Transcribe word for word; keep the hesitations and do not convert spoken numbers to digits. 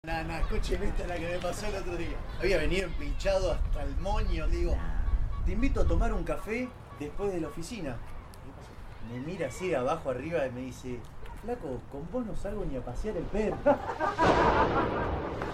Nah, nah, escuchen esta la que me pasó el otro día. Había venido empinchado hasta el moño. Le digo, te invito a tomar un café después de la oficina. Me mira así de abajo arriba y me dice, flaco, con vos no salgo ni a pasear el perro.